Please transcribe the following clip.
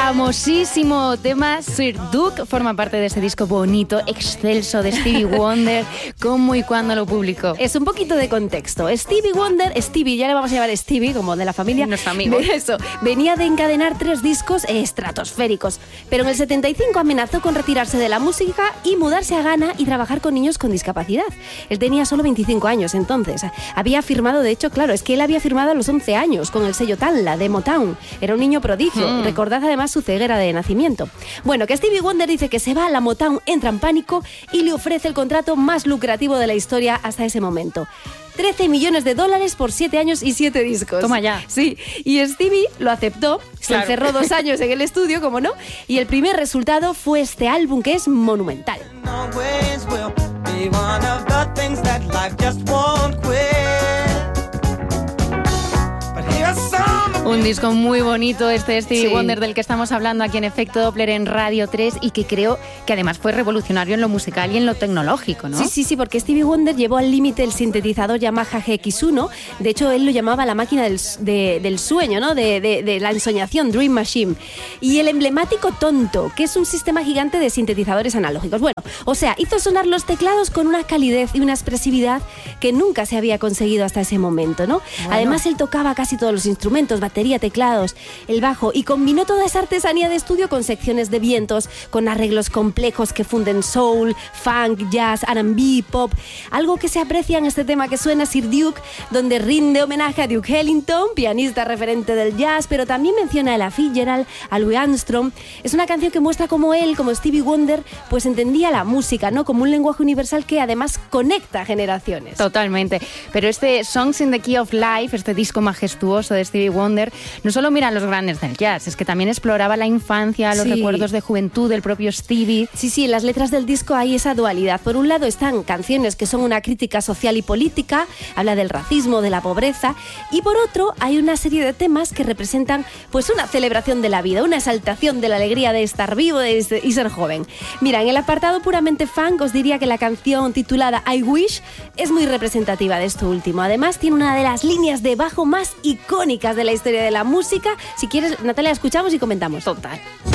famosísimo tema Sir Duke forma parte de ese disco bonito, excelso de Stevie Wonder. ¿Cómo y cuándo lo publicó? Es un poquito de contexto. Stevie Wonder, ya le vamos a llamar Stevie, como de la familia. Nuestro amigo. Eso, venía de encadenar 3 discos estratosféricos, pero en el 75 amenazó con retirarse de la música y mudarse a Ghana y trabajar con niños con discapacidad. Él tenía solo 25 años entonces. Había firmado, de hecho, claro, es que él había firmado a los 11 años con el sello Tanla de Motown. Era un niño prodigio. Recordad además su ceguera de nacimiento. Bueno, que Stevie Wonder dice que se va a la Motown, entra en pánico y le ofrece el contrato más lucrativo de la historia hasta ese momento. $13 millones por 7 años y 7 discos. Toma ya. Sí, y Stevie lo aceptó, se Claro. encerró 2 años en el estudio, como no, y el primer resultado fue este álbum que es monumental. Un disco muy bonito este de Stevie Sí. Wonder del que estamos hablando aquí en Efecto Doppler en Radio 3 y que creo que además fue revolucionario en lo musical y en lo tecnológico, ¿no? Sí, porque Stevie Wonder llevó al límite el sintetizador Yamaha GX1. De hecho, él lo llamaba la máquina del sueño, ¿no? De la ensoñación, Dream Machine. Y el emblemático Tonto, que es un sistema gigante de sintetizadores analógicos. Bueno, o sea, hizo sonar los teclados con una calidez y una expresividad que nunca se había conseguido hasta ese momento, ¿no? Bueno. Además, él tocaba casi todos los instrumentos, batería, teclados, el bajo, y combinó toda esa artesanía de estudio con secciones de vientos, con arreglos complejos que funden soul, funk, jazz, R&B, pop. Algo que se aprecia en este tema que suena Sir Duke, donde rinde homenaje a Duke Ellington, pianista referente del jazz, pero también menciona a Ella Fitzgerald, a Louis Armstrong. Es una canción que muestra cómo él, como Stevie Wonder, pues entendía la música, ¿no? Como un lenguaje universal que además conecta generaciones. Totalmente. Pero este Songs in the Key of Life, este disco majestuoso de Stevie Wonder, no solo mira a los grandes del jazz, es que también exploraba la infancia, los recuerdos de juventud del propio Stevie. Sí, en las letras del disco hay esa dualidad. Por un lado están canciones que son una crítica social y política, habla del racismo, de la pobreza, y por otro hay una serie de temas que representan pues una celebración de la vida, una exaltación de la alegría de estar vivo y ser joven. Mira, en el apartado puramente funk os diría que la canción titulada I Wish es muy representativa de esto último. Además tiene una de las líneas de bajo más icónicas de la historia de la música. Si quieres, Natalia, escuchamos y comentamos. Total.